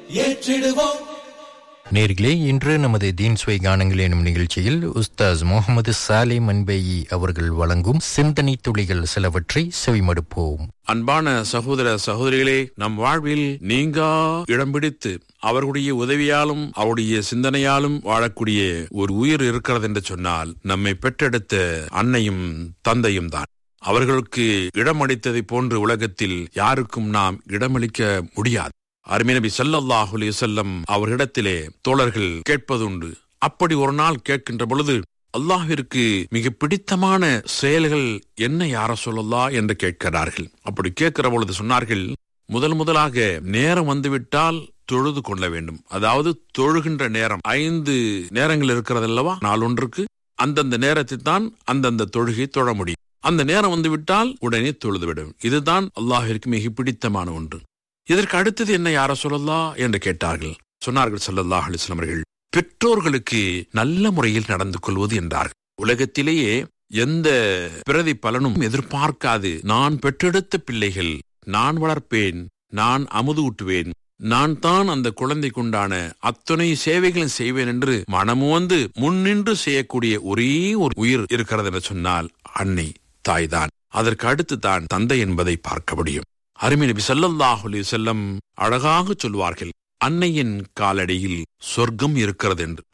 ஏற்றிடுவோம். நேர்களே, இன்று நமது தீன் சுவை கானங்கள் எனும் நிகழ்ச்சியில் உஸ்தாஸ் முகமது சாலே மன்பேயி அவர்கள் வழங்கும் சிந்தனை துளிகள் சிலவற்றை செவிமடுப்போம். அன்பான சகோதர சகோதரிகளே, நம் வாழ்வில் நீங்கா இடம் பிடித்து அவர்களுடைய உதவியாலும் அவருடைய சிந்தனையாலும் வாழக்கூடிய ஒரு உயிர் இருக்கிறது என்று சொன்னால் நம்மை பெற்றெடுத்த அன்னையும் தந்தையும் தான். அவர்களுக்கு இடமளித்ததை போன்று உலகத்தில் யாருக்கும் நாம் இடமளிக்க முடியாது. அருமை நபி ஸல்லல்லாஹு அலைஹி வஸல்லம் அவர்களிடத்திலே தோழர்கள் கேட்பதுண்டு. அப்படி ஒரு நாள் கேட்கின்ற பொழுது, அல்லாஹ்விற்கு மிக பிடித்தமான செயல்கள் என்ன யா ரசூலல்லாஹ் என்று கேட்கிறார்கள். அப்படி கேட்கிற பொழுது சொன்னார்கள், முதலாக நேரம் வந்துவிட்டால் தொழுது கொள்ள வேண்டும். அதாவது தொழுகின்ற நேரம் 5 நேரங்கள் இருக்கிறது அல்லவா நாளொன்றுக்கு, அந்தந்த நேரத்தில் தான் அந்தந்த தொழுகை தொழ முடியும். அந்த நேரம் வந்துவிட்டால் உடனே தொழுதுவிடும். இதுதான் அல்லாஹ்விற்கு மிக பிடித்தமான ஒன்று. இதற்கு அடுத்தது என்ன யா ரசூலல்லாஹ் என்று கேட்டார்கள். சொன்னார்கள் ஸல்லல்லாஹு அலைஹி வஸல்லம் அவர்கள், பெற்றோர்களுக்கு நல்ல முறையில் நடந்து கொள்வது என்றார்கள். உலகத்திலேயே எந்த பிரதி பலனும் எதிர்பார்க்காது, நான் பெற்றெடுத்த பிள்ளைகள் நான் வளர்ப்பேன், நான் அமுது ஊட்டுவேன், நான் தான் அந்த குழந்தைக்குண்டான அத்தனை சேவைகளும் செய்வேன் என்று மனமுவந்து முன்னின்று செய்யக்கூடிய ஒரே ஒரு உயிர் இருக்கிறது என்று சொன்னால் அன்னை தாய்தான். அதற்கு அடுத்து தான் தந்தை என்பதை பார்க்க முடியும். அருமை நபி ஸல்லல்லாஹு அலைஹி வஸல்லம் அழகாக சொல்வார்கள், அன்னையின் காலடியில் சொர்க்கம் இருக்கிறது என்று.